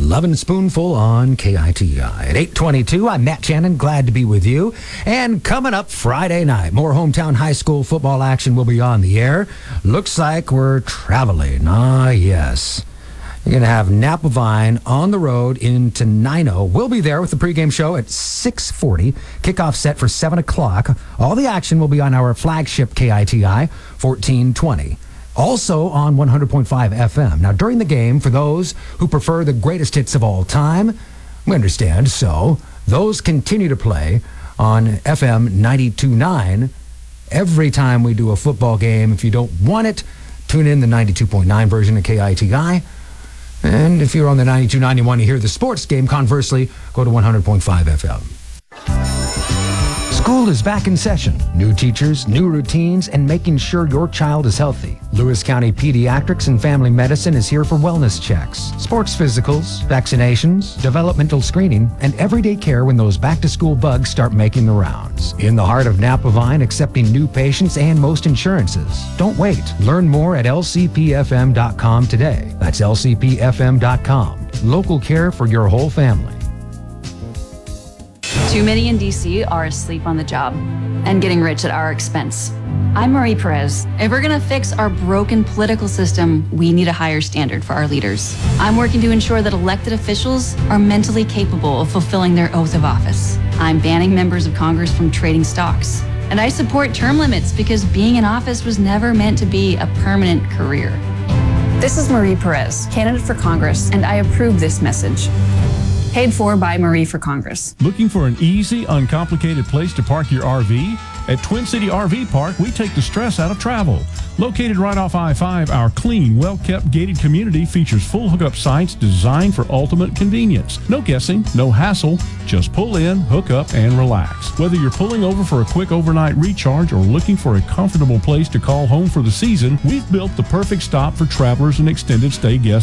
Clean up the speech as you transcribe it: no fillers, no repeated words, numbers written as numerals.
Lovin' Spoonful on KITI. At 8:22, I'm Matt Shannon, glad to be with you. And coming up Friday night, more hometown high school football action will be on the air. Looks like we're traveling. Ah, yes. You're going to have Napavine on the road into Nino. We'll be there with the pregame show at 6:40. Kickoff set for 7 o'clock. All the action will be on our flagship KITI 1420. Also on 100.5 FM. Now, during the game, for those who prefer the greatest hits of all time, we understand, so those continue to play on FM 92.9 every time we do a football game. If you don't want it, tune in the 92.9 version of KITI. And if you're on the 92.9 and you want to hear the sports game, conversely, go to 100.5 FM. School is back in session. New teachers, new routines, and making sure your child is healthy. Lewis County Pediatrics and Family Medicine is here for wellness checks, sports physicals, vaccinations, developmental screening, and everyday care when those back-to-school bugs start making the rounds. In the heart of Napavine, accepting new patients and most insurances. Don't wait. Learn more at lcpfm.com today. That's lcpfm.com. Local care for your whole family. Too many in D.C. are asleep on the job and getting rich at our expense. I'm Marie Perez. If we're going to fix our broken political system, we need a higher standard for our leaders. I'm working to ensure that elected officials are mentally capable of fulfilling their oath of office. I'm banning members of Congress from trading stocks. And I support term limits because being in office was never meant to be a permanent career. This is Marie Perez, candidate for Congress, and I approve this message. Paid for by Marie for Congress. Looking for an easy, uncomplicated place to park your RV? At Twin City RV Park, we take the stress out of travel. Located right off I-5, our clean, well-kept gated community features full hookup sites designed for ultimate convenience. No guessing, no hassle, just pull in, hook up, and relax. Whether you're pulling over for a quick overnight recharge or looking for a comfortable place to call home for the season, we've built the perfect stop for travelers and extended stay guests